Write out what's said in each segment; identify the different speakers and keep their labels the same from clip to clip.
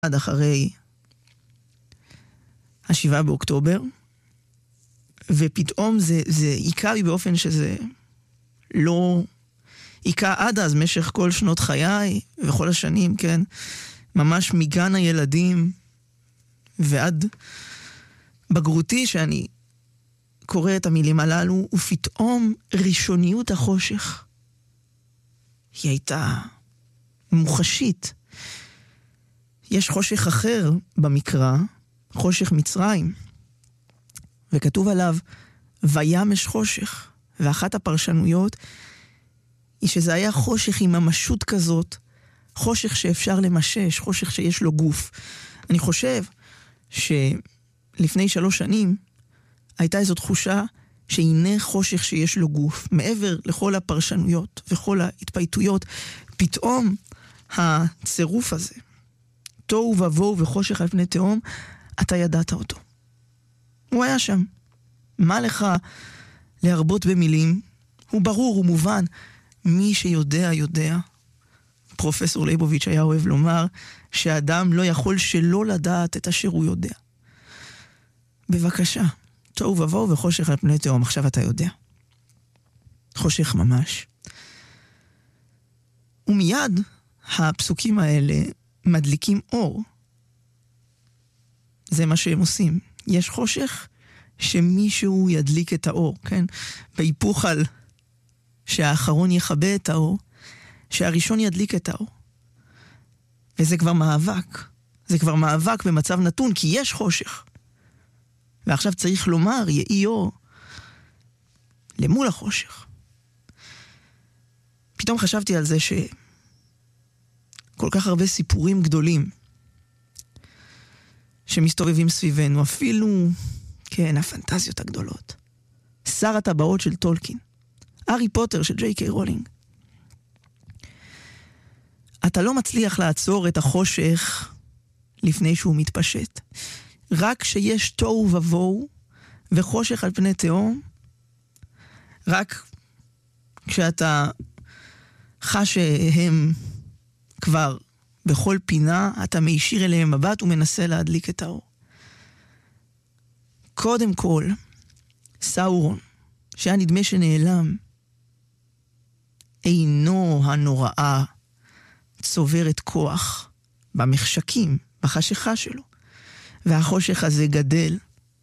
Speaker 1: עד אחרי 7 באוקטובר, ופתאום זה עיקה לי באופן שזה לא עיקה עד אז, משך כל שנות חיי וכל השנים, כן? ממש מגן הילדים ועד בגרותי שאני קורא את המילים הללו, ופתאום ראשוניות החושך היא הייתה מוחשית. יש חושך אחר במקרא, חושך מצרים, וכתוב עליו וימש חושך, ואחת הפרשנויות היא שזה היה חושך עם ממשות כזאת, חושך שאפשר למשש, חושך שיש לו גוף. אני חושב שלפני 3 שנים הייתה איזו תחושה שהנה חושך שיש לו גוף. מעבר לכל הפרשנויות וכל ההתפייטויות, פתאום הצירוף הזה, תוהו ובוהו וחושך על פני תהום, אתה ידעת אותו. הוא היה שם. מה לך להרבות במילים? הוא ברור, הוא מובן. מי שיודע, יודע. פרופסור ליבוביץ' היה אוהב לומר שהאדם לא יכול שלא לדעת את אשר הוא יודע. בבקשה, תוהו ובוהו וחושך על פני תהום, עכשיו אתה יודע. חושך ממש. ומיד הפסוקים האלה מדליקים אור. זה מה שהם עושים. יש חושך שמישהו ידליק את האור, כן? בהיפוך על שהאחרון יכבה את האור, שהראשון ידליק את האור. וזה כבר מאבק. זה כבר מאבק במצב נתון, כי יש חושך. ועכשיו צריך לומר, יהי אור למול החושך. פתאום חשבתי על זה שכל כך הרבה סיפורים גדולים שמסתובבים סביבנו, אפילו, כן, הפנטזיות הגדולות. שר הטבעות של טולקין, הארי פוטר של ג'יי קיי רולינג. אתה לא מצליח לעצור את החושך לפני שהוא מתפשט. רק שיש תוהו ובוהו וחושך על פני תהום, רק כשאתה חש שהם כבר בכל פינה, אתה מישיר אליהם מבט ומנסה להדליק את האור. קודם כל, סאורון, שהיה נדמה שנעלם, אינו הנוראה צוברת כוח במחשכים, בחשיכה שלו. והחושך הזה גדל.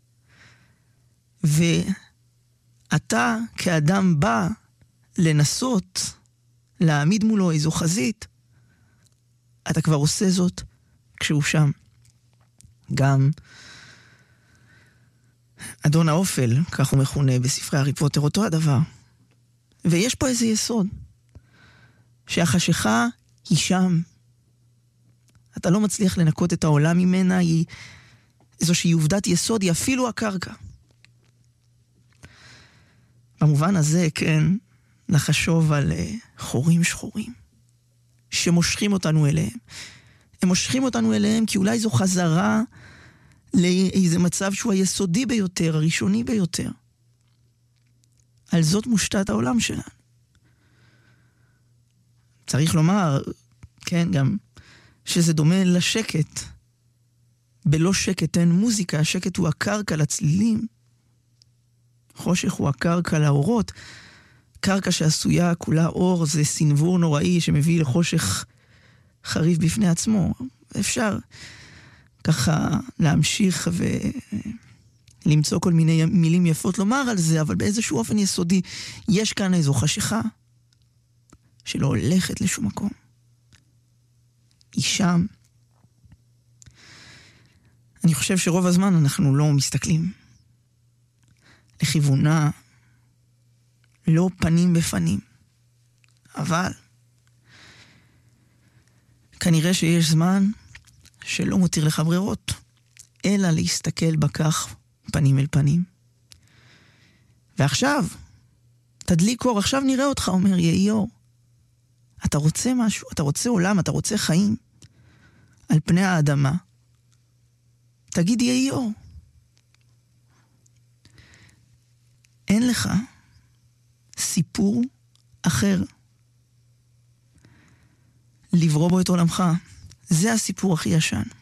Speaker 1: ואתה כאדם בא לנסות להעמיד מולו איזו חזית, אתה כבר עושה זאת כשהוא שם. גם אדון האופל, כך הוא מכונה בספרי הארי פוטר, אותו הדבר. ויש פה איזה יסוד, שהחשיכה היא שם. אתה לא מצליח לנקות את העולם ממנה, היא איזושהי עובדת יסוד, היא אפילו הקרקע. במובן הזה, כן, לחשוב על חורים שחורים, שמושכים אותנו אליהם. הם מושכים אותנו אליהם כי אולי זו חזרה לאיזה מצב שהוא היסודי ביותר, הראשוני ביותר. על זאת מושתת העולם שלנו. צריך לומר, כן, גם שזה דומה לשקט. בלא שקט אין מוזיקה, השקט הוא הקרקע לצלילים. חושך הוא הקרקע לאורות. קרקע שעשויה כולה אור זה סנבור נוראי שמביא לחושך חריף בפני עצמו. אפשר ככה להמשיך ולמצוא כל מיני מילים יפות לומר על זה, אבל באיזשהו אופן יסודי יש כאן איזו חשיכה שלא הולכת לשום מקום. היא שם. אני חושב שרוב הזמן אנחנו לא מסתכלים לכיוונה, לא פנים בפנים. אבל כנראה שיש זמן שלא מותיר לך ברירות, אלא להסתכל בכך פנים אל פנים. ועכשיו, תדליק אור, עכשיו נראה אותך, אומר יהי אור. אתה רוצה משהו, אתה רוצה עולם, אתה רוצה חיים על פני האדמה. תגיד יהי אור. אין לך סיפור אחר לברוא בו את עולמך. זה הסיפור הכי ישן.